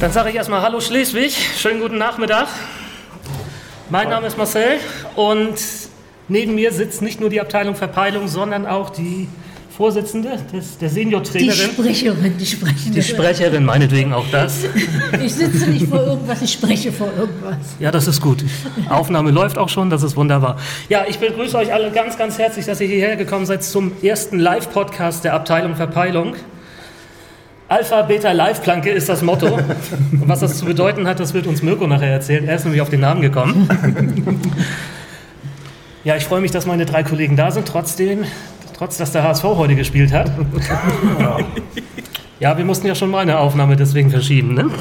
Dann sage ich erstmal Hallo Schleswig, schönen guten Nachmittag. Mein Name ist Marcel und neben mir sitzt nicht nur die Abteilung Verpeilung, sondern auch die Vorsitzende der Seniortrainerin. Die Sprecherin, meinetwegen auch das. Ich sitze nicht vor irgendwas, ich spreche vor irgendwas. Ja, das ist gut. Aufnahme läuft auch schon, das ist wunderbar. Ja, ich begrüße euch alle ganz, ganz herzlich, dass ihr hierher gekommen seid zum ersten Live-Podcast der Abteilung Verpeilung. Alpha, Beta, Live-Planke ist das Motto. Und was das zu bedeuten hat, das wird uns Mirko nachher erzählen. Er ist nämlich auf den Namen gekommen. Ja, ich freue mich, dass meine 3 Kollegen da sind, trotz dass der HSV heute gespielt hat. Ja, wir mussten ja schon mal eine Aufnahme deswegen verschieben, ne?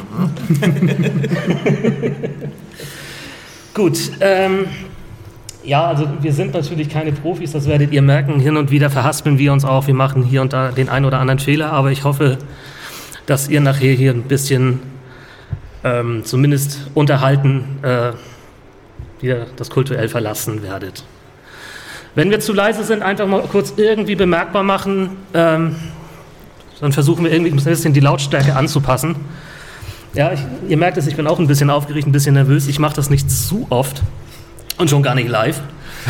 Gut, ja, also wir sind natürlich keine Profis, das werdet ihr merken. Hin und wieder verhaspeln wir uns auch, wir machen hier und da den einen oder anderen Fehler, aber ich hoffe, dass ihr nachher hier ein bisschen zumindest unterhalten wieder das kulturell verlassen werdet. Wenn wir zu leise sind, einfach mal kurz irgendwie bemerkbar machen, dann versuchen wir irgendwie ein bisschen die Lautstärke anzupassen. Ja, ihr merkt es, ich bin auch ein bisschen aufgeregt, ein bisschen nervös. Ich mache das nicht zu oft und schon gar nicht live.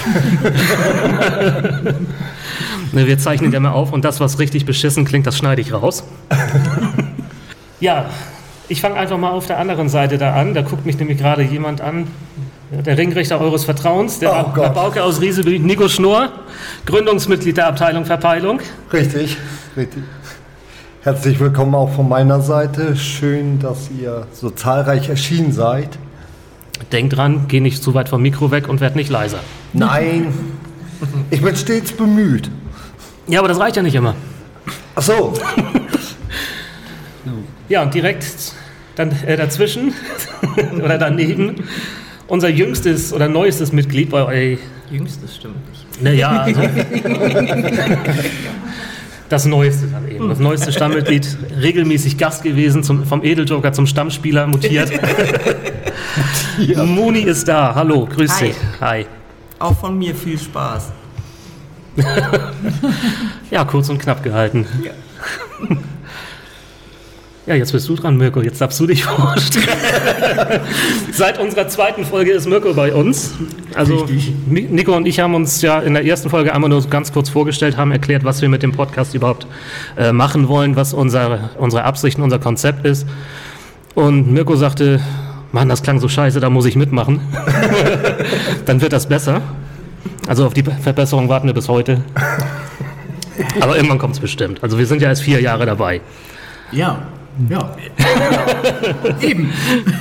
Wir zeichnen ja mal auf und das, was richtig beschissen klingt, das schneide ich raus. Ja, ich fange einfach mal auf der anderen Seite da an. Da guckt mich nämlich gerade jemand an. Der Ringrichter eures Vertrauens, der Rabauke aus Rieseby, Nico Schnorr, Gründungsmitglied der Abteilung Verpeilung. Richtig. Herzlich willkommen auch von meiner Seite. Schön, dass ihr so zahlreich erschienen seid. Denkt dran, geh nicht zu weit vom Mikro weg und werd nicht leiser. Nein, ich bin stets bemüht. Ja, aber das reicht ja nicht immer. Ach so. Ja, und direkt dann dazwischen oder daneben unser jüngstes oder neuestes Mitglied bei euch. Jüngstes stimmt nicht. Naja, also das Neueste dann eben. Das neueste Stammmitglied, regelmäßig Gast gewesen, vom Edeljoker zum Stammspieler mutiert. Ja. Moni ist da. Hallo, grüß dich. Hi. Auch von mir viel Spaß. Ja, kurz und knapp gehalten. Ja. Ja, jetzt bist du dran, Mirko. Jetzt darfst du dich vorstellen. Seit unserer zweiten Folge ist Mirko bei uns. Also richtig. Nico und ich haben uns ja in der ersten Folge einmal nur ganz kurz vorgestellt, haben erklärt, was wir mit dem Podcast überhaupt machen wollen, was unsere Absichten, unser Konzept ist. Und Mirko sagte, Mann, das klang so scheiße, da muss ich mitmachen. Dann wird das besser. Also auf die Verbesserung warten wir bis heute. Aber irgendwann kommt es bestimmt. Also wir sind ja erst 4 Jahre dabei. Ja. Eben.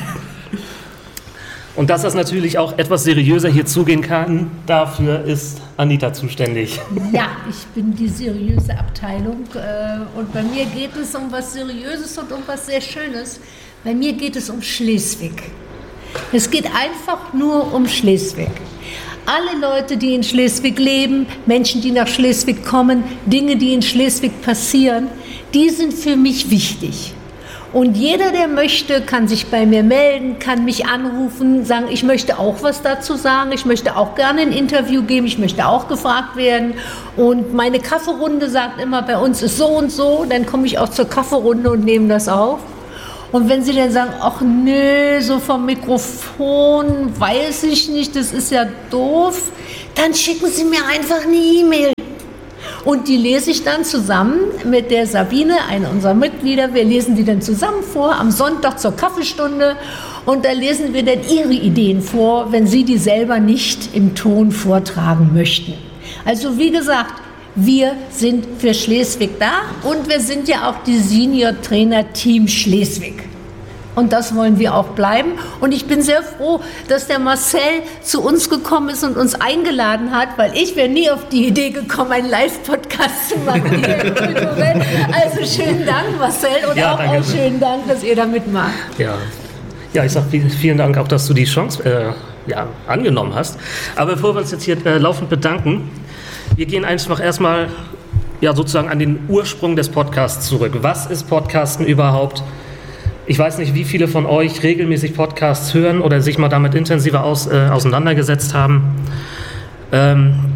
Und dass das natürlich auch etwas seriöser hier zugehen kann, dafür ist Anita zuständig. Ja, ich bin die seriöse Abteilung und bei mir geht es um was Seriöses und um was sehr Schönes. Bei mir geht es um Schleswig. Es geht einfach nur um Schleswig. Alle Leute, die in Schleswig leben, Menschen, die nach Schleswig kommen, Dinge, die in Schleswig passieren, die sind für mich wichtig. Und jeder, der möchte, kann sich bei mir melden, kann mich anrufen, sagen, ich möchte auch was dazu sagen, ich möchte auch gerne ein Interview geben, ich möchte auch gefragt werden. Und meine Kaffeerunde sagt immer, bei uns ist so und so, dann komme ich auch zur Kaffeerunde und nehme das auf. Und wenn Sie dann sagen, ach nö, so vom Mikrofon weiß ich nicht, das ist ja doof, dann schicken Sie mir einfach eine E-Mail. Und die lese ich dann zusammen mit der Sabine, einer unserer Mitglieder. Wir lesen die dann zusammen vor, am Sonntag zur Kaffeestunde. Und da lesen wir dann Ihre Ideen vor, wenn Sie die selber nicht im Ton vortragen möchten. Also wie gesagt, wir sind für Schleswig da und wir sind ja auch die Senior-Trainer-Team Schleswig. Und das wollen wir auch bleiben. Und ich bin sehr froh, dass der Marcel zu uns gekommen ist und uns eingeladen hat, weil ich wäre nie auf die Idee gekommen, einen Live-Podcast zu machen. Also schönen Dank, Marcel, und ja, auch schönen Dank, dass ihr da mitmacht. Ja, ich sage vielen Dank auch, dass du die Chance angenommen hast. Aber bevor wir uns jetzt hier laufend bedanken, wir gehen einfach erstmal sozusagen an den Ursprung des Podcasts zurück. Was ist Podcasten überhaupt? Ich weiß nicht, wie viele von euch regelmäßig Podcasts hören oder sich mal damit intensiver auseinandergesetzt haben.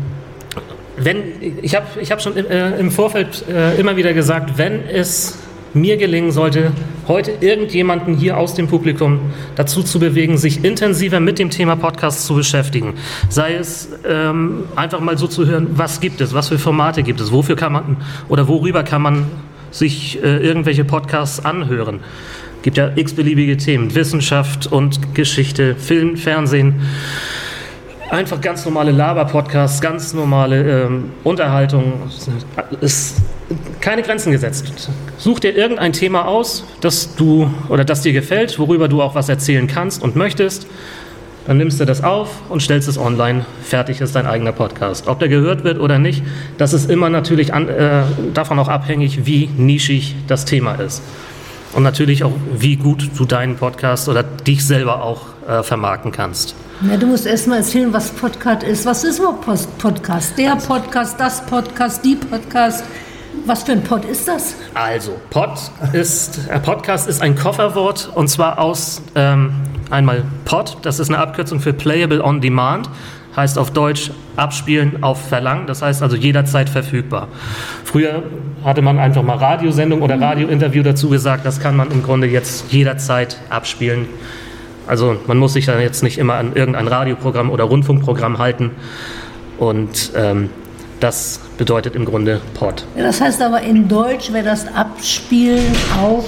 Ich habe schon im Vorfeld immer wieder gesagt, wenn es mir gelingen sollte, heute irgendjemanden hier aus dem Publikum dazu zu bewegen, sich intensiver mit dem Thema Podcast zu beschäftigen. Sei es einfach mal so zu hören, was gibt es, was für Formate gibt es, wofür kann man oder worüber kann man sich irgendwelche Podcasts anhören. Es gibt ja x-beliebige Themen, Wissenschaft und Geschichte, Film, Fernsehen, einfach ganz normale Laber-Podcasts, ganz normale Unterhaltung. Ist keine Grenzen gesetzt. Such dir irgendein Thema aus, das dir gefällt, worüber du auch was erzählen kannst und möchtest. Dann nimmst du das auf und stellst es online. Fertig ist dein eigener Podcast. Ob der gehört wird oder nicht, das ist immer natürlich davon auch abhängig, wie nischig das Thema ist. Und natürlich auch, wie gut du deinen Podcast oder dich selber auch vermarkten kannst. Ja, du musst erst mal erzählen, was Podcast ist. Was ist überhaupt Podcast? Der Podcast, das Podcast, die Podcast. Was für ein Pod ist das? Also, Podcast ist ein Kofferwort und zwar aus einmal Pod, das ist eine Abkürzung für Playable on Demand, heißt auf Deutsch abspielen auf Verlangen, das heißt also jederzeit verfügbar. Früher hatte man einfach mal Radiosendung oder Radiointerview dazu gesagt, das kann man im Grunde jetzt jederzeit abspielen. Also man muss sich dann jetzt nicht immer an irgendein Radioprogramm oder Rundfunkprogramm halten und das bedeutet im Grunde Pod. Ja, das heißt aber in Deutsch wäre das Abspielen auf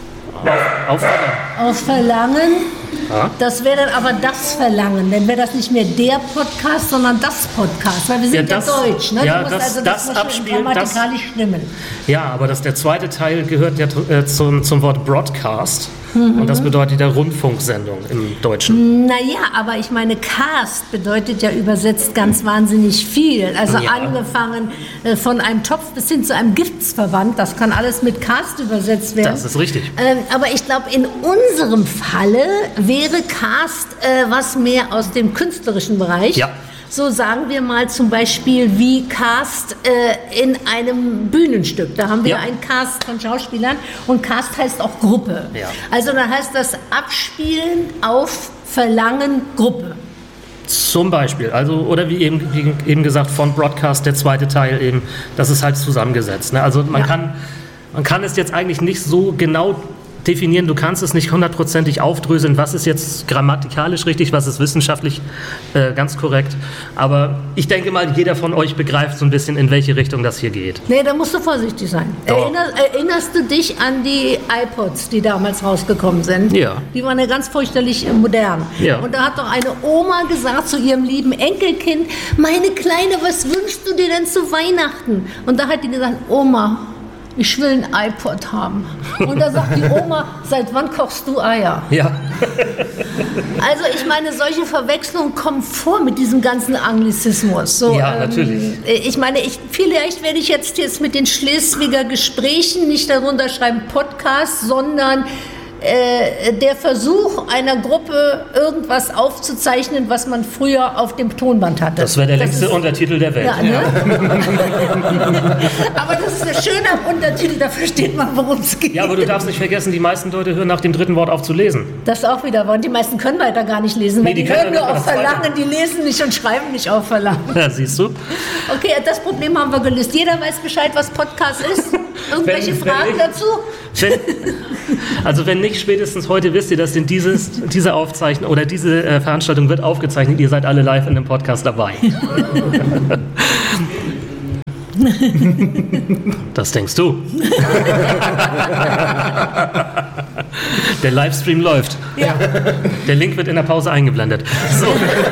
Verlangen. Ja. Das wäre dann aber das Verlangen. Dann wäre das nicht mehr der Podcast, sondern das Podcast. Weil wir sind ja Deutsch. Ne? Ja, das Abspielen. Grammatikalisch stimmen. Ja, aber der zweite Teil gehört ja zum Wort Broadcast. Und das bedeutet ja Rundfunksendung im Deutschen. Naja, aber ich meine, Cast bedeutet ja übersetzt ganz wahnsinnig viel. Also angefangen von einem Topf bis hin zu einem Giftsverband, das kann alles mit Cast übersetzt werden. Das ist richtig. Aber ich glaube, in unserem Falle wäre Cast was mehr aus dem künstlerischen Bereich. Ja. So sagen wir mal zum Beispiel wie Cast in einem Bühnenstück. Da haben wir einen Cast von Schauspielern und Cast heißt auch Gruppe. Ja. Also dann heißt das Abspielen auf Verlangen Gruppe. Zum Beispiel, also oder wie eben gesagt von Broadcast, der zweite Teil eben, das ist halt zusammengesetzt. Ne? Also man kann es jetzt eigentlich nicht so genau definieren, du kannst es nicht hundertprozentig aufdröseln, was ist jetzt grammatikalisch richtig, was ist wissenschaftlich ganz korrekt, aber ich denke mal, jeder von euch begreift so ein bisschen, in welche Richtung das hier geht. Nee, da musst du vorsichtig sein. Erinnerst du dich an die iPods, die damals rausgekommen sind? Ja. Die waren ja ganz fürchterlich modern. Ja. Und da hat doch eine Oma gesagt zu ihrem lieben Enkelkind, meine Kleine, was wünschst du dir denn zu Weihnachten? Und da hat die gesagt, Oma, ich will ein iPod haben. Und da sagt die Oma, seit wann kochst du Eier? Ja. Also ich meine, solche Verwechslungen kommen vor mit diesem ganzen Anglizismus. So, ja, natürlich. Ich meine, vielleicht werde ich jetzt mit den Schleswiger Gesprächen nicht darunter schreiben Podcast, sondern der Versuch einer Gruppe, irgendwas aufzuzeichnen, was man früher auf dem Tonband hatte. Das wäre der längste Untertitel der Welt. Ja, ne? Aber das ist der Schöne am Untertitel, da versteht man, worum es geht. Ja, aber du darfst nicht vergessen, die meisten Leute hören nach dem dritten Wort auf zu lesen. Das auch wieder, und die meisten können weiter gar nicht lesen, weil die hören nur auf Verlangen, die lesen nicht und schreiben nicht auf Verlangen. Ja, siehst du. Okay, das Problem haben wir gelöst. Jeder weiß Bescheid, was Podcast ist. Irgendwelche Fragen dazu? Wenn nicht, spätestens heute wisst ihr, dass diese Aufzeichnung oder diese Veranstaltung wird aufgezeichnet. Ihr seid alle live in dem Podcast dabei. Das denkst du. Der Livestream läuft. Ja. Der Link wird in der Pause eingeblendet. So.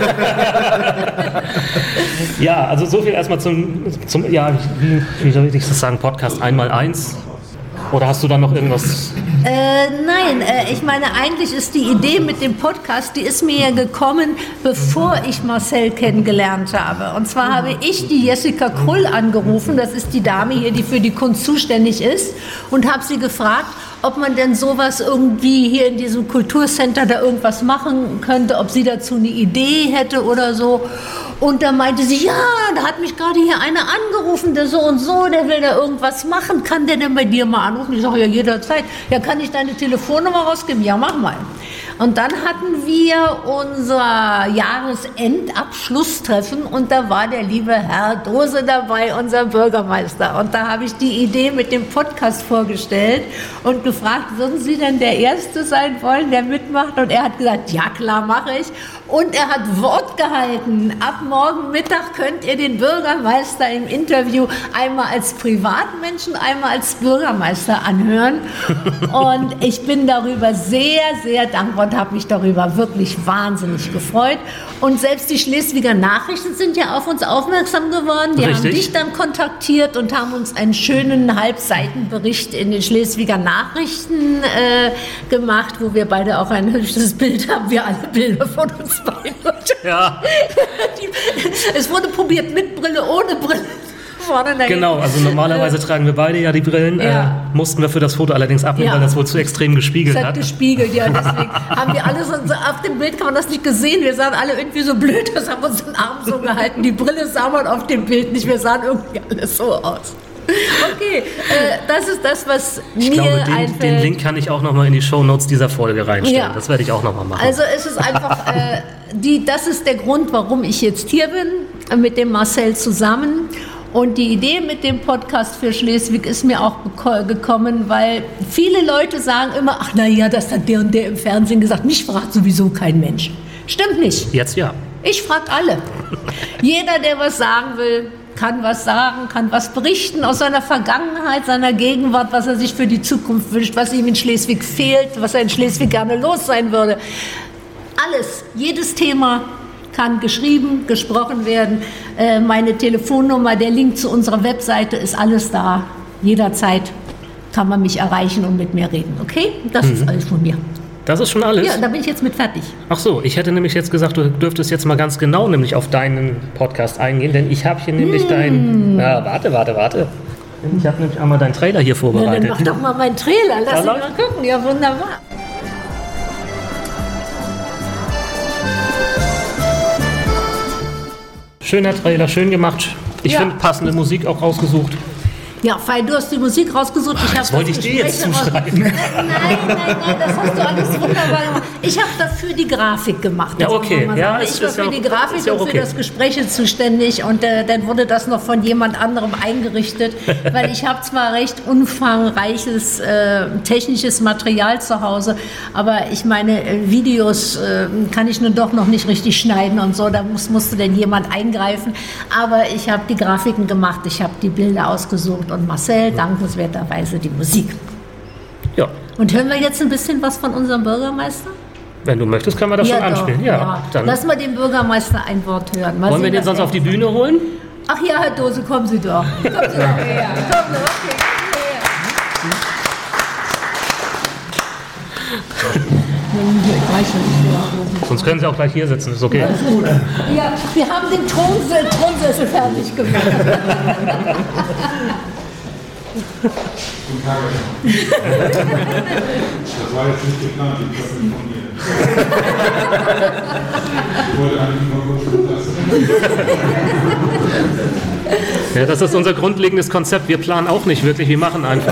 Ja, also so viel erstmal zum wie soll ich das sagen, Podcast 1x1. Oder hast du da noch irgendwas? Nein, ich meine, eigentlich ist die Idee mit dem Podcast, die ist mir ja gekommen, bevor ich Marcel kennengelernt habe. Und zwar habe ich die Jessica Krull angerufen, das ist die Dame hier, die für die Kunst zuständig ist, und habe sie gefragt, ob man denn sowas irgendwie hier in diesem Kulturcenter da irgendwas machen könnte, ob sie dazu eine Idee hätte oder so. Und da meinte sie, ja, da hat mich gerade hier einer angerufen, der so und so, der will da irgendwas machen, kann der denn bei dir mal anrufen? Ich sage, ja, jederzeit. Ja, kann ich deine Telefonnummer rausgeben? Ja, mach mal. Und dann hatten wir unser Jahresendabschlusstreffen und da war der liebe Herr Dose dabei, unser Bürgermeister. Und da habe ich die Idee mit dem Podcast vorgestellt und gefragt, würden Sie denn der Erste sein wollen, der mitmacht? Und er hat gesagt, ja klar, mache ich. Und er hat Wort gehalten. Ab morgen Mittag könnt ihr den Bürgermeister im Interview einmal als Privatmenschen, einmal als Bürgermeister anhören. Und ich bin darüber sehr, sehr dankbar und habe mich darüber wirklich wahnsinnig gefreut. Und selbst die Schleswiger Nachrichten sind ja auf uns aufmerksam geworden. Die haben dich dann kontaktiert und haben uns einen schönen Halbseitenbericht in den Schleswiger Nachrichten gemacht, wo wir beide auch ein hübsches Bild haben. Wir alle Bilder von uns beiden. Ja. Es wurde probiert mit Brille, ohne Brille. Genau, also normalerweise tragen wir beide ja die Brillen, mussten wir für das Foto allerdings abnehmen, weil das wohl zu extrem gespiegelt hat. Es hat gespiegelt, ja, deswegen haben wir alle so, auf dem Bild kann man das nicht gesehen, wir sahen alle irgendwie so blöd, das haben wir uns den Arm so gehalten, die Brille sah man auf dem Bild nicht, wir sahen irgendwie alles so aus. Okay, das ist das, was mir einfällt. Den Link kann ich auch nochmal in die Shownotes dieser Folge reinstellen, das werde ich auch nochmal machen. Also es ist einfach, das ist der Grund, warum ich jetzt hier bin, mit dem Marcel zusammen. Und die Idee mit dem Podcast für Schleswig ist mir auch gekommen, weil viele Leute sagen immer, ach na ja, das hat der und der im Fernsehen gesagt, mich fragt sowieso kein Mensch. Stimmt nicht. Jetzt ja. Ich frage alle. Jeder, der was sagen will, kann was sagen, kann was berichten aus seiner Vergangenheit, seiner Gegenwart, was er sich für die Zukunft wünscht, was ihm in Schleswig fehlt, was er in Schleswig gerne los sein würde. Alles, jedes Thema kann geschrieben, gesprochen werden. Meine Telefonnummer, der Link zu unserer Webseite ist alles da. Jederzeit kann man mich erreichen und mit mir reden. Okay? Das ist alles von mir. Das ist schon alles? Ja, da bin ich jetzt mit fertig. Ach so, ich hätte nämlich jetzt gesagt, du dürftest jetzt mal ganz genau nämlich auf deinen Podcast eingehen, denn ich habe hier nämlich deinen... Ja, warte. Ich habe nämlich einmal deinen Trailer hier vorbereitet. Ja, dann mach doch mal meinen Trailer. Lass mich mal gucken. Ja, wunderbar. Schöner Trailer, schön gemacht. Ich finde passende Musik auch rausgesucht. Ja, fein, du hast die Musik rausgesucht. Das wollte ich dir jetzt zuschreiben. Nein, das hast du alles wunderbar gemacht. Ich habe dafür die Grafik gemacht. Ja, okay. Ja, ich war für die Grafik und für das Gespräch zuständig und dann wurde das noch von jemand anderem eingerichtet, weil ich habe zwar recht umfangreiches technisches Material zu Hause, aber ich meine, Videos kann ich nun doch noch nicht richtig schneiden und so, da musste dann jemand eingreifen, aber ich habe die Grafiken gemacht, ich habe die Bilder ausgesucht und Marcel dankenswerterweise die Musik. Ja. Und hören wir jetzt ein bisschen was von unserem Bürgermeister? Wenn du möchtest, können wir das schon anspielen. Ja. Dann lass mal den Bürgermeister ein Wort hören. Wollen wir den sonst auf die Bühne holen? Ach ja, Herr Dose, kommen Sie doch. Kommen Sie doch her. Kommen Sie, okay. Sonst können Sie auch gleich hier sitzen, ist okay. Ja, wir haben den Thronsessel fertig gemacht. Guten Tag. Das war jetzt nicht geplant, ich habe von mir. Ich wollte eigentlich mal kurz lassen. Ja, das ist unser grundlegendes Konzept. Wir planen auch nicht wirklich, wir machen einfach.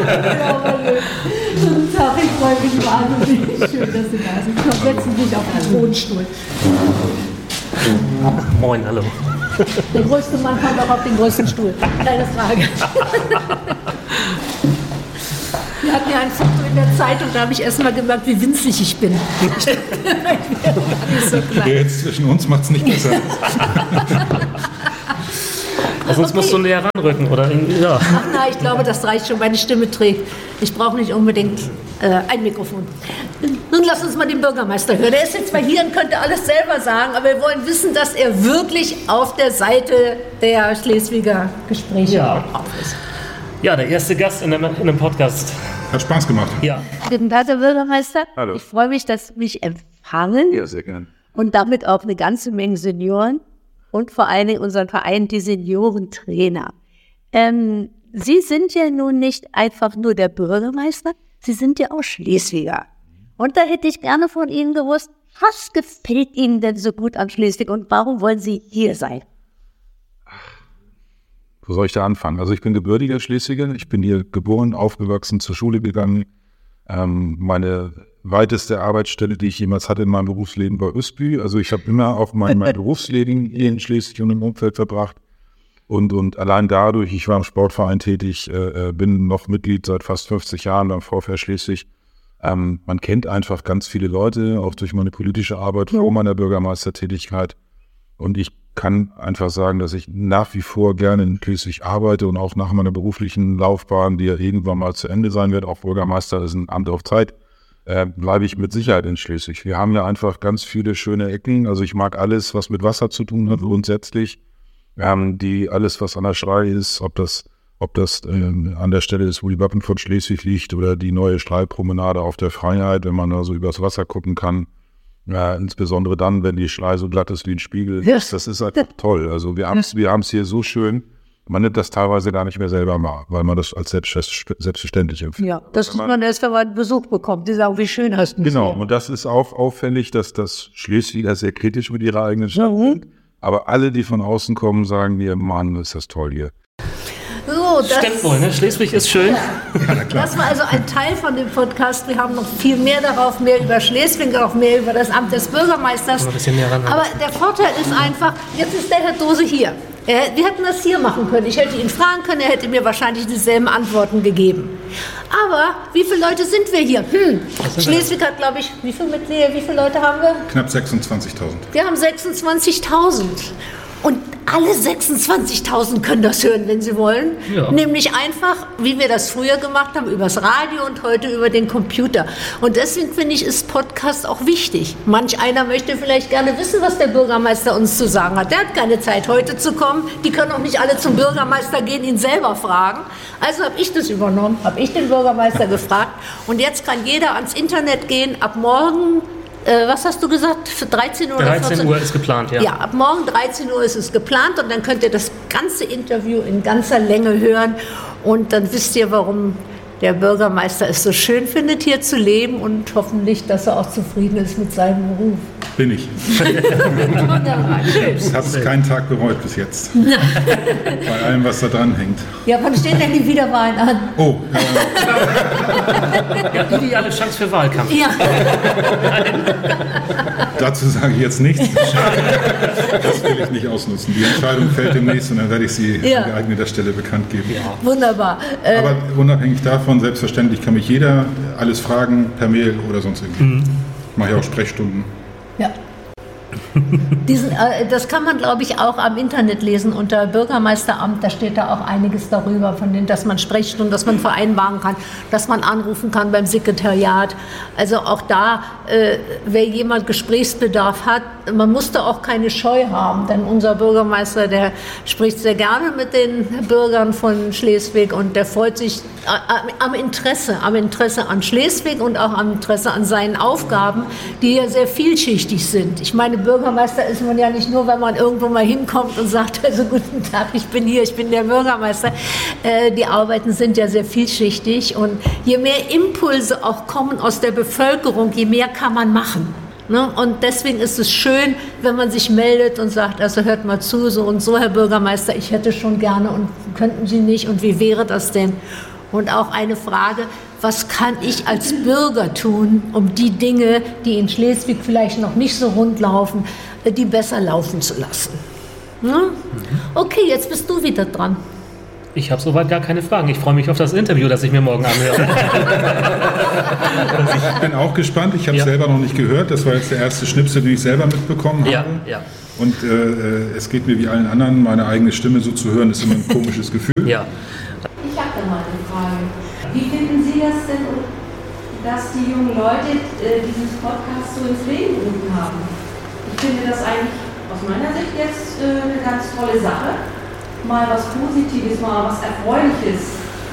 Guten Tag, ich freue mich wahnsinnig. Schön, dass Sie da sind. Komm, setzen Sie sich auf den Thronstuhl. Moin, hallo. Der größte Mann kommt auch auf den größten Stuhl. Keine Frage. Wir hatten ja ein Foto in der Zeitung, da habe ich erst mal gemerkt, wie winzig ich bin. Ich bin gar nicht so klein. Jetzt zwischen uns macht es nicht besser. Sonst musst du näher ranrücken, oder? Ja. Ach nein, ich glaube, das reicht schon, meine Stimme trägt. Ich brauche nicht unbedingt ein Mikrofon. Nun lass uns mal den Bürgermeister hören. Er ist jetzt mal hier und könnte alles selber sagen, aber wir wollen wissen, dass er wirklich auf der Seite der Schleswiger Gespräche auf ist. Ja, der erste Gast in einem Podcast. Hat Spaß gemacht. Ja. Guten Tag, Herr Bürgermeister. Hallo. Ich freue mich, dass Sie mich empfangen. Ja, sehr gern. Und damit auch eine ganze Menge Senioren und vor allen Dingen unseren Verein, die Seniorentrainer. Sie sind ja nun nicht einfach nur der Bürgermeister, Sie sind ja auch Schleswiger. Und da hätte ich gerne von Ihnen gewusst, was gefällt Ihnen denn so gut an Schleswig und warum wollen Sie hier sein? Wo soll ich da anfangen? Also ich bin gebürtiger Schleswiger. Ich bin hier geboren, aufgewachsen, zur Schule gegangen. Meine weiteste Arbeitsstelle, die ich jemals hatte in meinem Berufsleben, war Östbü. Also ich habe immer auf mein Berufsleben hier in Schleswig und im Umfeld verbracht. Und allein dadurch, ich war im Sportverein tätig, bin noch Mitglied seit fast 50 Jahren beim VfR Schleswig. Man kennt einfach ganz viele Leute, auch durch meine politische Arbeit vor meiner Bürgermeistertätigkeit. Und ich kann einfach sagen, dass ich nach wie vor gerne in Schleswig arbeite und auch nach meiner beruflichen Laufbahn, die ja irgendwann mal zu Ende sein wird, auch Bürgermeister ist ein Amt auf Zeit, bleibe ich mit Sicherheit in Schleswig. Wir haben ja einfach ganz viele schöne Ecken. Also ich mag alles, was mit Wasser zu tun hat, grundsätzlich. Alles, was an der Schlei ist, ob das an der Stelle ist, wo die Wappen von Schleswig liegt, oder die neue Schleipromenade auf der Freiheit, wenn man da so übers Wasser gucken kann. Ja, insbesondere dann, wenn die Schlei so glatt ist wie ein Spiegel. Yes. Das ist einfach toll. Also wir haben es hier so schön. Man nimmt das teilweise gar nicht mehr selber wahr, weil man das als selbstverständlich empfindet. Ja, das tut man erst, wenn man einen Besuch bekommt. Die sagen, wie schön hast du es. Genau, und das ist auch auffällig, dass das Schleswiger sehr kritisch mit ihrer eigenen Stadt sind. Aber alle, die von außen kommen, sagen mir, Mann, ist das toll hier. So, Stimmt wohl, ne? Schleswig ist schön. Das war also ein Teil von dem Podcast. Wir haben noch viel mehr darauf, mehr über Schleswig, auch mehr über das Amt des Bürgermeisters. Ein bisschen mehr ran. Aber der Vorteil ist einfach, jetzt ist der Herr Dose hier. Wir hätten das hier machen können. Ich hätte ihn fragen können, er hätte mir wahrscheinlich dieselben Antworten gegeben. Aber wie viele Leute sind wir hier? Schleswig hat, glaube ich, wie viele Mitglieder, wie viele Leute haben wir? Knapp 26.000. Wir haben 26.000. Und alle 26.000 können das hören, wenn sie wollen. Ja. Nämlich einfach, wie wir das früher gemacht haben, übers Radio und heute über den Computer. Und deswegen finde ich, ist Podcast auch wichtig. Manch einer möchte vielleicht gerne wissen, was der Bürgermeister uns zu sagen hat. Der hat keine Zeit, heute zu kommen. Die können auch nicht alle zum Bürgermeister gehen, ihn selber fragen. Also habe ich das übernommen, habe ich den Bürgermeister gefragt. Und jetzt kann jeder ans Internet gehen, ab morgen. Was hast du gesagt? Für 13 Uhr? 13 Uhr ist geplant, ja. Ja, ab morgen 13 Uhr ist es geplant und dann könnt ihr das ganze Interview in ganzer Länge hören und dann wisst ihr, warum der Bürgermeister es so schön findet, hier zu leben und hoffentlich, dass er auch zufrieden ist mit seinem Beruf. Bin ich. Wunderbar, schön. Ich habe es keinen Tag bereut bis jetzt. Bei allem, was da dran hängt. Ja, wann stehen denn die Wiederwahlen an? Oh, Ja, ideale Chance für Wahlkampf. Ja, dazu sage ich jetzt nichts. Das will ich nicht ausnutzen. Die Entscheidung fällt demnächst und dann werde ich sie Ja. an geeigneter Stelle bekannt geben. wunderbar. Aber unabhängig davon, selbstverständlich kann mich jeder alles fragen, per Mail oder sonst irgendwie. Ich mache ja auch Sprechstunden. Ja. Das kann man, glaube ich, auch am Internet lesen unter Bürgermeisteramt. Da steht da auch einiges darüber, dass man Sprechstunden, dass man vereinbaren kann, dass man anrufen kann beim Sekretariat. Also auch da, wer jemand Gesprächsbedarf hat, man muss da auch keine Scheu haben, denn unser Bürgermeister, der spricht sehr gerne mit den Bürgern von Schleswig und der freut sich am Interesse an Schleswig und auch am Interesse an seinen Aufgaben, die ja sehr vielschichtig sind. Ich meine, Bürgermeister ist man ja nicht nur, wenn man irgendwo mal hinkommt und sagt, also guten Tag, ich bin hier, ich bin der Bürgermeister. Die Arbeiten sind ja sehr vielschichtig und je mehr Impulse auch kommen aus der Bevölkerung, je mehr kann man machen. Ne? Und deswegen ist es schön, wenn man sich meldet und sagt, also hört mal zu, so und so, Herr Bürgermeister, ich hätte schon gerne und könnten Sie nicht und wie wäre das denn? Und auch eine Frage, was kann ich als Bürger tun, um die Dinge, die in Schleswig vielleicht noch nicht so rund laufen, die besser laufen zu lassen? Ne? Okay, jetzt bist du wieder dran. Ich habe soweit gar keine Fragen. Ich freue mich auf das Interview, das ich mir morgen anhöre. Ich bin auch gespannt. Ich habe es Ja. selber noch nicht gehört. Das war jetzt der erste Schnipsel, den ich selber mitbekommen habe. Ja, ja. Und es geht mir wie allen anderen, meine eigene Stimme so zu hören, ist immer ein komisches Gefühl. Ja. Ich habe da mal eine Frage. Wie finden Sie das denn, dass die jungen Leute dieses Podcast so ins Leben gerufen haben? Ich finde das eigentlich aus meiner Sicht jetzt eine ganz tolle Sache. Mal was Positives, mal was Erfreuliches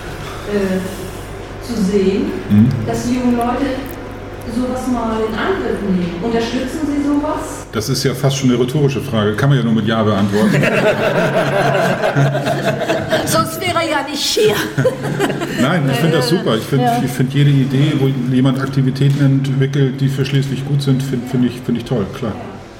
zu sehen, dass die jungen Leute sowas mal in Angriff nehmen. Unterstützen Sie sowas? Das ist ja fast schon eine rhetorische Frage. Kann man ja nur mit Ja beantworten. Sonst wäre er ja nicht hier. Nein, ich finde das super. Ich finde jede Idee, wo jemand Aktivitäten entwickelt, die für Schleswig gut sind, finde ich toll, klar.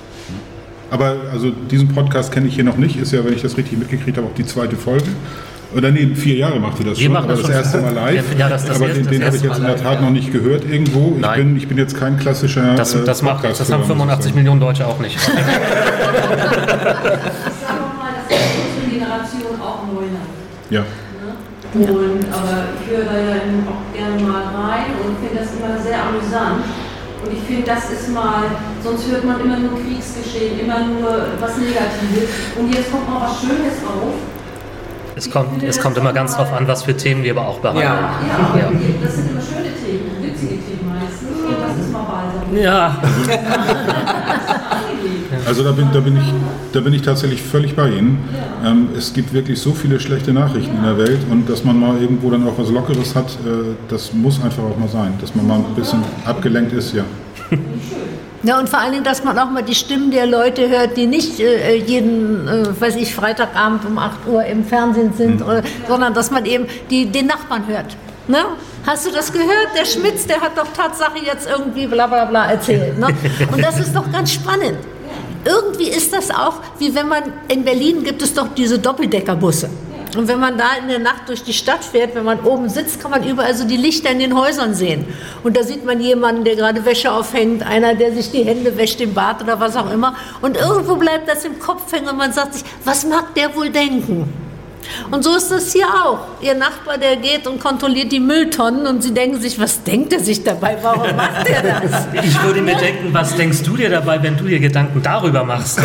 Aber also diesen Podcast kenne ich hier noch nicht. Ist ja, wenn ich das richtig mitgekriegt habe, auch die zweite Folge. Oder nee, 4 Jahre macht ihr das Wir schon, machen aber das das schon. erste Mal live. Ja, das aber erste- den das habe ich erste jetzt in Mal der live, Tat ja. noch nicht gehört irgendwo. Nein. Ich bin jetzt kein klassischer Das haben 85 Millionen Deutsche auch nicht. Ich sage mal, das ist unsere Generation auch Neuland. Ja. Aber ich höre da ja auch gerne mal rein und finde das immer sehr amüsant. Und ich finde, das ist mal, sonst hört man immer nur Kriegsgeschehen, immer nur was Negatives. Und jetzt kommt mal was Schönes auf. Es kommt immer ganz drauf an, was für Themen wir aber auch behandeln. Ja, das sind immer schöne Themen, witzige Themen meistens. Und das ist mal balsam. Ja. Also da bin ich tatsächlich völlig bei Ihnen. Es gibt wirklich so viele schlechte Nachrichten in der Welt und dass man mal irgendwo dann auch was Lockeres hat, das muss einfach auch mal sein, dass man mal ein bisschen abgelenkt ist, ja. Ja, und vor allen Dingen, dass man auch mal die Stimmen der Leute hört, die nicht jeden, Freitagabend um 8 Uhr im Fernsehen sind, sondern dass man eben den Nachbarn hört. Ne? Hast du das gehört? Der Schmitz, der hat doch Tatsache jetzt irgendwie bla bla bla erzählt. Ne? Und das ist doch ganz spannend. Irgendwie ist das auch, wie wenn man, in Berlin gibt es doch diese Doppeldeckerbusse. Und wenn man da in der Nacht durch die Stadt fährt, wenn man oben sitzt, kann man überall so die Lichter in den Häusern sehen. Und da sieht man jemanden, der gerade Wäsche aufhängt, einer, der sich die Hände wäscht im Bad oder was auch immer. Und irgendwo bleibt das im Kopf hängen und man sagt sich, was mag der wohl denken? Und so ist das hier auch. Ihr Nachbar, der geht und kontrolliert die Mülltonnen und Sie denken sich, was denkt er sich dabei? Warum macht er das? Ich würde mir denken, was denkst du dir dabei, wenn du dir Gedanken darüber machst?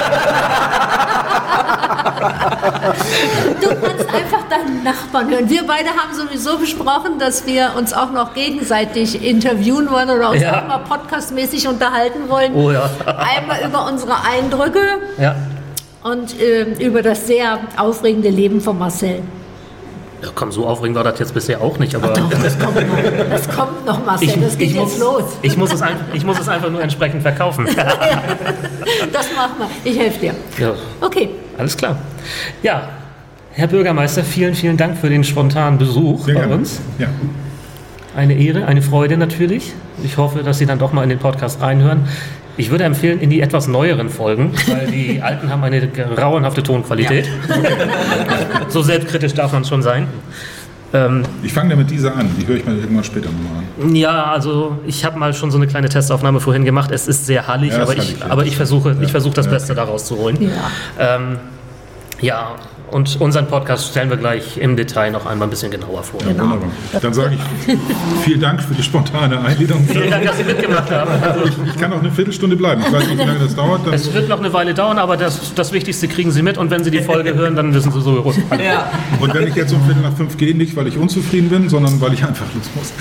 Du kannst einfach deinen Nachbarn hören. Wir beide haben sowieso besprochen, dass wir uns auch noch gegenseitig interviewen wollen oder uns auch mal podcastmäßig unterhalten wollen. Oh ja. Einmal über unsere Eindrücke Ja. und über das sehr aufregende Leben von Marcel. Ja, komm, so aufregend war das jetzt bisher auch nicht, aber Doch, das kommt noch, Marcel, das geht jetzt los. Ich muss es einfach nur entsprechend verkaufen. Das machen wir. Ich helfe dir. Ja. Okay. Alles klar. Ja, Herr Bürgermeister, vielen, vielen Dank für den spontanen Besuch Sehr bei gerne. uns. Ja. Eine Ehre, eine Freude natürlich. Ich hoffe, dass Sie dann doch mal in den Podcast reinhören. Ich würde empfehlen, in die etwas neueren Folgen, weil die alten haben eine grauenhafte Tonqualität. Ja. So selbstkritisch darf man schon sein. Ich fange damit dieser an, die höre ich mir irgendwann später nochmal an. Ja, also ich habe mal schon so eine kleine Testaufnahme vorhin gemacht. Es ist sehr hallig, Ja, aber ich versuche das Beste daraus zu holen. Ja. Ja, und unseren Podcast stellen wir gleich im Detail noch einmal ein bisschen genauer vor. Genau. Wunderbar. Dann sage ich vielen Dank für die spontane Einladung. Vielen Dank, dass Sie mitgemacht haben. Also, Ich kann auch eine Viertelstunde bleiben. Ich weiß nicht, wie lange das dauert. Dann es wird noch eine Weile dauern, aber das Wichtigste kriegen Sie mit und wenn Sie die Folge hören, dann wissen Sie so. Und wenn ich jetzt um 4:45 gehe, nicht weil ich unzufrieden bin, sondern weil ich einfach los muss.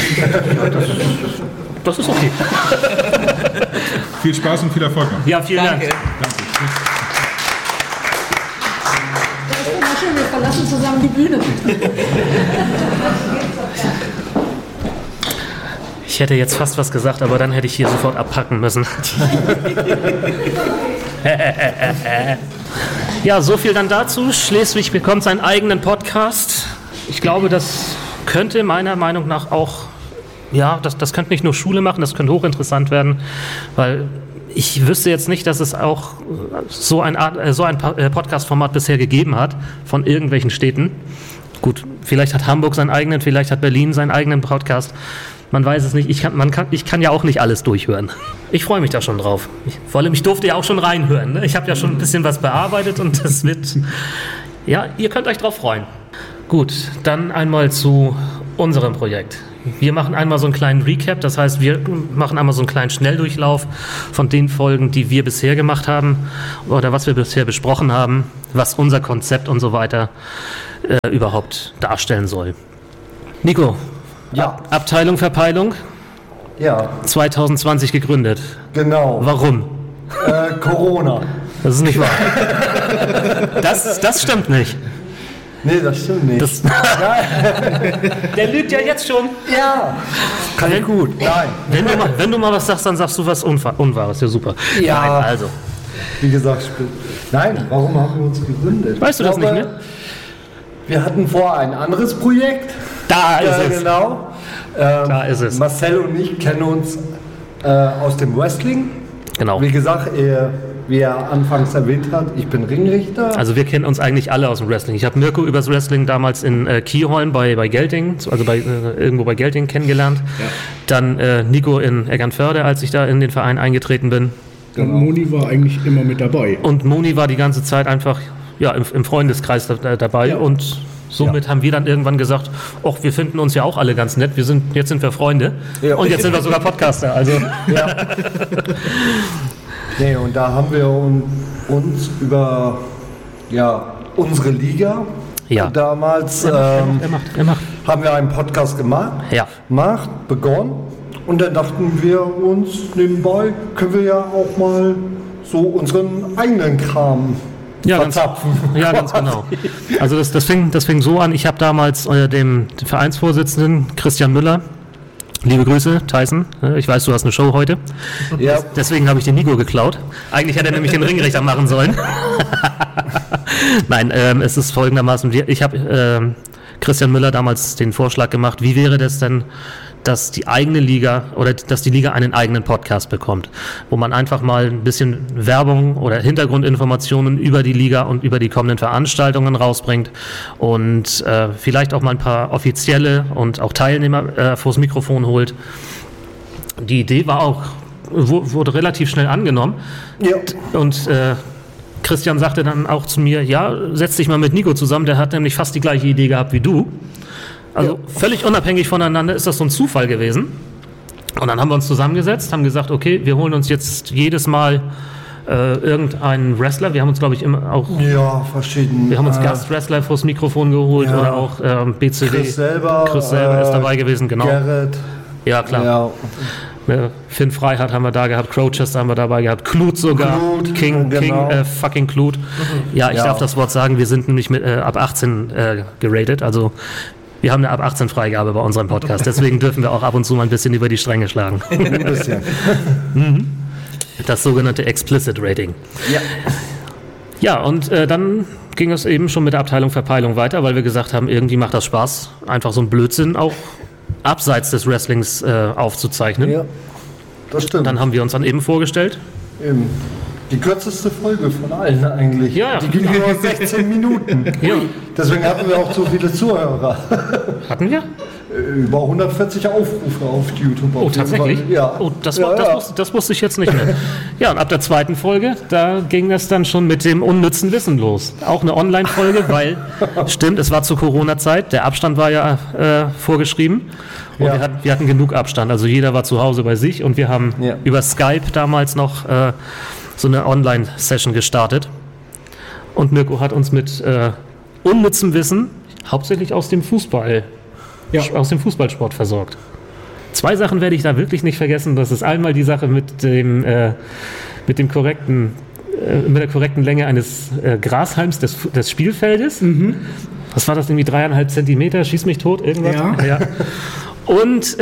Das ist okay. Viel Spaß und viel Erfolg noch. Ja, vielen Dank. Danke. Das ist immer schön, wir verlassen zusammen die Bühne. Ich hätte jetzt fast was gesagt, aber dann hätte ich hier sofort abpacken müssen. Ja, so viel dann dazu. Schleswig bekommt seinen eigenen Podcast. Ich glaube, das könnte meiner Meinung nach auch, ja, das könnte nicht nur Schule machen, das könnte hochinteressant werden, weil ich wüsste jetzt nicht, dass es auch so ein Podcast-Format bisher gegeben hat von irgendwelchen Städten. Gut, vielleicht hat Hamburg seinen eigenen, vielleicht hat Berlin seinen eigenen Podcast. Man weiß es nicht. Ich kann ja auch nicht alles durchhören. Ich freue mich da schon drauf. Vor allem, ich durfte ja auch schon reinhören. Ne? Ich habe ja schon ein bisschen was bearbeitet und das wird... Ja, ihr könnt euch drauf freuen. Gut, dann einmal zu unserem Projekt. Wir machen einmal so einen kleinen Recap, das heißt, wir machen einmal so einen kleinen Schnelldurchlauf von den Folgen, die wir bisher gemacht haben oder was wir bisher besprochen haben, was unser Konzept und so weiter überhaupt darstellen soll. Nico, Ja. Abteilung Verpeilung, Ja, 2020 gegründet. genau. Warum? Corona. Das ist nicht wahr. Das stimmt nicht. Nee, das stimmt nicht. Das, der lügt ja jetzt schon. Ja, kann ich gut. Nein. Wenn du mal was sagst, dann sagst du was Unwahres. Ja, super. Ja. Nein, also. Wie gesagt, nein, warum haben wir uns gegründet? Weißt du das nicht mehr? Wir hatten vorher ein anderes Projekt. Da ist es. Genau. Da ist es. Marcel und ich kennen uns aus dem Wrestling. Genau. Wie gesagt, wie er anfangs erwähnt hat, ich bin Ringrichter. Also wir kennen uns eigentlich alle aus dem Wrestling. Ich habe Mirko übers Wrestling damals in Kieholm bei Gelting, also irgendwo bei Gelting kennengelernt. Ja. Dann Nico in Eckernförde, als ich da in den Verein eingetreten bin. Und Moni war eigentlich immer mit dabei. Und Moni war die ganze Zeit einfach im Freundeskreis dabei. Ja. Und somit haben wir dann irgendwann gesagt, ach, wir finden uns ja auch alle ganz nett. Jetzt sind wir Freunde. Ja. Und jetzt sind wir sogar Podcaster. Also ja. Nee, und da haben wir uns über unsere Liga damals haben wir einen Podcast gemacht, begonnen, und dann dachten wir uns, nebenbei können wir ja auch mal so unseren eigenen Kram verzapfen. Ganz genau. Also das fing so an, ich habe damals dem Vereinsvorsitzenden Christian Müller, liebe Grüße, Tyson. Ich weiß, du hast eine Show heute. Ja. Deswegen habe ich den Nico geklaut. Eigentlich hätte er nämlich den Ringrichter machen sollen. Nein, es ist folgendermaßen. Ich habe Christian Müller damals den Vorschlag gemacht, wie wäre das denn, dass die eigene Liga oder dass die Liga einen eigenen Podcast bekommt, wo man einfach mal ein bisschen Werbung oder Hintergrundinformationen über die Liga und über die kommenden Veranstaltungen rausbringt und vielleicht auch mal ein paar offizielle und auch Teilnehmer vors Mikrofon holt. Die Idee wurde relativ schnell angenommen. Ja. Und Christian sagte dann auch zu mir, setz dich mal mit Nico zusammen, der hat nämlich fast die gleiche Idee gehabt wie du. Also völlig unabhängig voneinander ist das so ein Zufall gewesen. Und dann haben wir uns zusammengesetzt, haben gesagt, okay, wir holen uns jetzt jedes Mal irgendeinen Wrestler. Wir haben uns, glaube ich, immer auch... Ja, verschieden. Wir haben uns Gastwrestler vors Mikrofon geholt oder auch BCW. Chris selber ist dabei gewesen, genau. Gerrit. Ja, klar. Ja. Finn Freihardt haben wir da gehabt, Crowchester haben wir dabei gehabt, Klut sogar, King fucking Klut. Ja, ich darf das Wort sagen, wir sind nämlich ab 18 geratet, also wir haben eine ab 18 Freigabe bei unserem Podcast, deswegen dürfen wir auch ab und zu mal ein bisschen über die Stränge schlagen. Ein bisschen. Das sogenannte Explicit Rating. Ja. Ja, und dann ging es eben schon mit der Abteilung Verpeilung weiter, weil wir gesagt haben, irgendwie macht das Spaß, einfach so einen Blödsinn auch abseits des Wrestlings aufzuzeichnen. Ja, das stimmt. Dann haben wir uns dann eben vorgestellt. Die kürzeste Folge von allen eigentlich. Ja. Die ging nur 16 Minuten. Ja. Deswegen hatten wir auch so viele Zuhörer. Hatten wir? Über 140 Aufrufe auf YouTube. Oh, tatsächlich? Ja. Oh, das wusste ich jetzt nicht mehr. Ja, und ab der zweiten Folge, da ging das dann schon mit dem unnützen Wissen los. Auch eine Online-Folge, weil, stimmt, es war zur Corona-Zeit, der Abstand war ja vorgeschrieben. Und wir hatten genug Abstand, also jeder war zu Hause bei sich und wir haben über Skype damals noch so eine Online-Session gestartet. Und Mirko hat uns mit unnützem Wissen, hauptsächlich aus dem Fußballsport versorgt. Zwei Sachen werde ich da wirklich nicht vergessen. Das ist einmal die Sache mit der korrekten Länge eines Grashalms des Spielfeldes. Mhm. Was war das, irgendwie 3,5 Zentimeter? Schieß mich tot, irgendwas? Ja. Und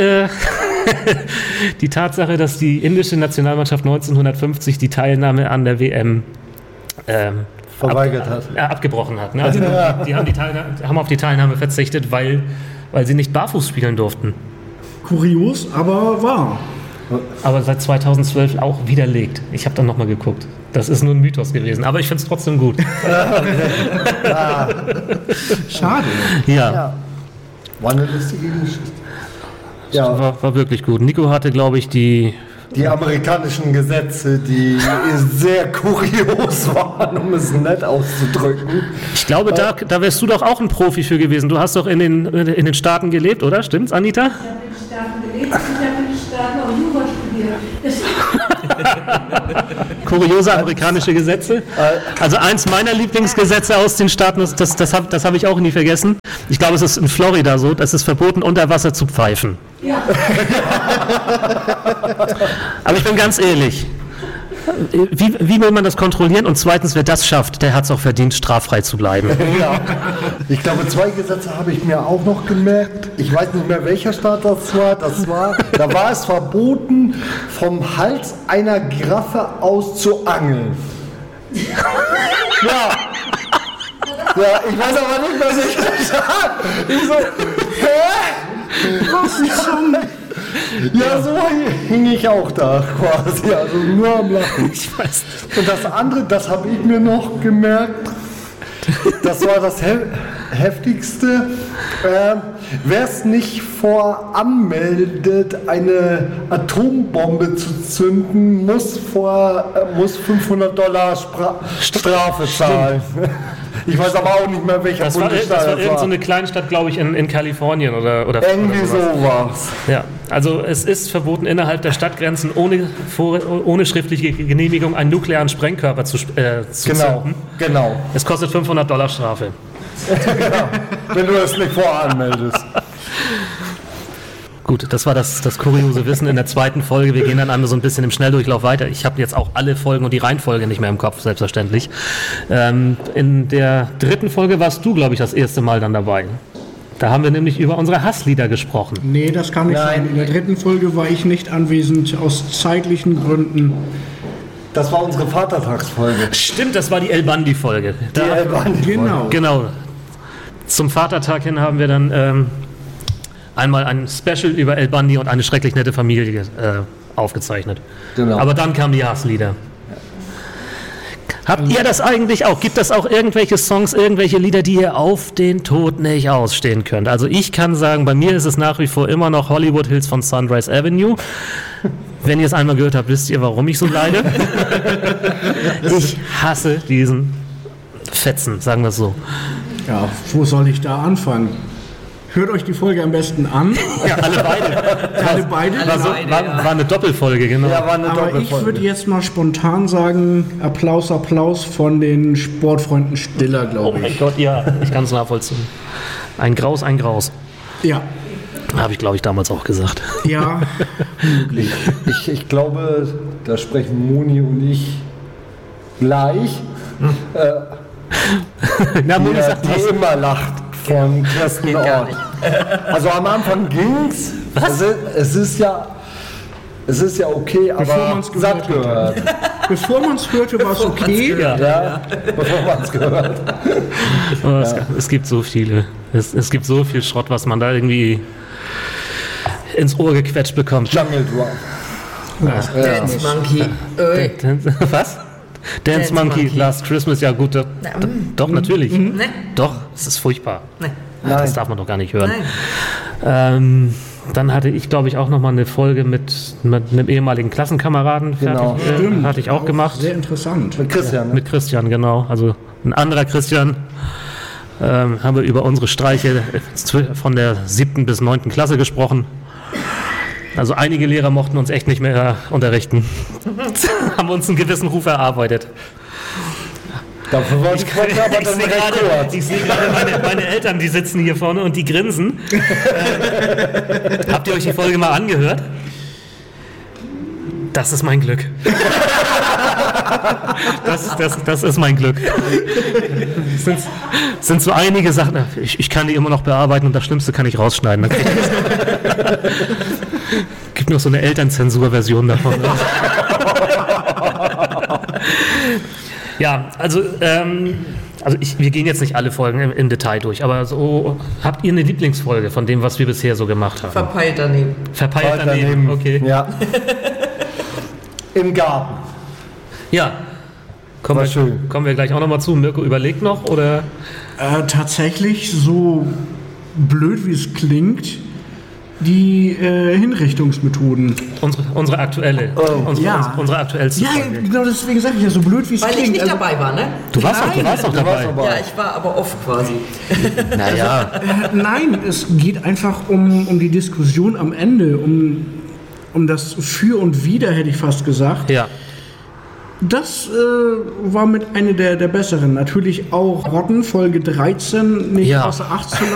die Tatsache, dass die indische Nationalmannschaft 1950 die Teilnahme an der WM verweigert hat. Abgebrochen hat. Ne? Also die haben auf die Teilnahme verzichtet, weil sie nicht barfuß spielen durften. Kurios, aber wahr. Aber seit 2012 auch widerlegt. Ich habe dann nochmal geguckt. Das ist nur ein Mythos gewesen, aber ich finde es trotzdem gut. Schade. Ja. War eine lustige Geschichte. Ja. War wirklich gut. Nico hatte, glaube ich, die amerikanischen Gesetze, die sehr kurios waren, um es nett auszudrücken. Ich glaube, da wärst du doch auch ein Profi für gewesen. Du hast doch in den Staaten gelebt, oder? Stimmt's, Anita? Ich habe in den Staaten gelebt und ich habe in den Staaten auch Jura studiert. Kuriose amerikanische Gesetze. Also eins meiner Lieblingsgesetze aus den Staaten, das habe ich auch nie vergessen. Ich glaube, es ist in Florida so, es ist verboten, unter Wasser zu pfeifen. Ja. Aber ich bin ganz ehrlich, wie will man das kontrollieren? Und zweitens, wer das schafft, der hat es auch verdient, straffrei zu bleiben. Ja. Ich glaube, 2 Gesetze habe ich mir auch noch gemerkt. Ich weiß nicht mehr, welcher Staat das war. Da war es verboten, vom Hals einer Giraffe aus zu angeln. Ja. Ja, ich weiß aber nicht, was ich gesagt habe. Ich so, hä? Was ist schon? Ja, so hing ich auch da quasi, also nur am Lachen. Ich weiß nicht. Und das andere, das habe ich mir noch gemerkt, das war das Heftigste. Wer es nicht voranmeldet, eine Atombombe zu zünden, muss $500 Strafe zahlen. Ich weiß aber auch nicht mehr, welcher Bundesstaat das war. Irgend so eine Kleinstadt, glaube ich, in Kalifornien oder irgendwie sowas. Ja, also es ist verboten, innerhalb der Stadtgrenzen ohne schriftliche Genehmigung einen nuklearen Sprengkörper zu zünden. Genau. Es kostet $500 Strafe. Ja, wenn du es nicht voranmeldest. Gut, das war das kuriose Wissen in der zweiten Folge. Wir gehen dann einmal so ein bisschen im Schnelldurchlauf weiter. Ich habe jetzt auch alle Folgen und die Reihenfolge nicht mehr im Kopf, selbstverständlich. In der dritten Folge warst du, glaube ich, das erste Mal dann dabei. Da haben wir nämlich über unsere Hasslieder gesprochen. Nee, das kann nicht sein. In der dritten Folge war ich nicht anwesend, aus zeitlichen Gründen. Das war unsere Vatertagsfolge. Stimmt, das war die El Bandi-Folge. Die El Bandi-Folge. Genau. Zum Vatertag hin haben wir dann einmal ein Special über El Bandi und eine schrecklich nette Familie aufgezeichnet. Genau. Aber dann kamen die Hasslieder. Habt ihr das eigentlich auch? Gibt es auch irgendwelche Songs, irgendwelche Lieder, die ihr auf den Tod nicht ausstehen könnt? Also ich kann sagen, bei mir ist es nach wie vor immer noch Hollywood Hills von Sunrise Avenue. Wenn ihr es einmal gehört habt, wisst ihr, warum ich so leide. Ich hasse diesen Fetzen, sagen wir es so. Ja, wo soll ich da anfangen? Hört euch die Folge am besten an. Ja, alle beide. War eine Doppelfolge, genau. Ja, war eine Doppelfolge. Ich würde jetzt mal spontan sagen, Applaus von den Sportfreunden Stiller, glaube ich. Oh mein Gott, ja, ich kann es nachvollziehen. Ein Graus. Ja. Habe ich, glaube ich, damals auch gesagt. Ja, möglich. Ich glaube, da sprechen Moni und ich gleich. Moni sagt, die immer lacht von Kirsten Ort. Also am Anfang ging's. Es ist ja okay, aber satt gehört. Bevor man es hörte, war es okay. Ja, bevor man es gehört. Es gibt so viele. Es gibt so viel Schrott, was man da irgendwie ins Ohr gequetscht bekommt. Jungle Drum. Dance Monkey. Was? Dance Monkey, Last Christmas, ja gut. Doch, natürlich. Nee. Doch, es ist furchtbar. Nee. Das darf man doch gar nicht hören. Dann hatte ich, glaube ich, auch noch mal eine Folge mit einem ehemaligen Klassenkameraden. Genau. Hatte ich auch gemacht. Sehr interessant. Mit Christian. Mit Christian, genau. Also ein anderer Christian. Haben wir über unsere Streiche von der 7. bis 9. Klasse gesprochen. Also einige Lehrer mochten uns echt nicht mehr unterrichten. Haben uns einen gewissen Ruf erarbeitet. Dafür war ich sehe gerade meine Eltern, die sitzen hier vorne und die grinsen. Habt ihr euch die Folge mal angehört? Das ist mein Glück. Das ist mein Glück. Sind so einige Sachen, ich kann die immer noch bearbeiten und das Schlimmste kann ich rausschneiden. Gibt noch so eine Elternzensur-Version davon. Ja, also wir gehen jetzt nicht alle Folgen im Detail durch, aber so, habt ihr eine Lieblingsfolge von dem, was wir bisher so gemacht haben? Verpeilt daneben. Verpeilt daneben, okay. Ja. Im Garten. Ja. Kommen wir gleich auch nochmal zu. Mirko überlegt noch, oder? Tatsächlich, so blöd wie es klingt, die Hinrichtungsmethoden. Unsere aktuelle. Unsere aktuellste Folge. Ja, genau deswegen sage ich ja, so blöd wie es klingt. Weil ich nicht dabei war, ne? Du warst doch dabei. Ja, ich war aber off quasi. Naja. Nein, es geht einfach um die Diskussion am Ende, um das Für und Wider, hätte ich fast gesagt. Ja. Das war mit einer der besseren. Natürlich auch Rotten, Folge 13, nicht außer Acht zu lassen.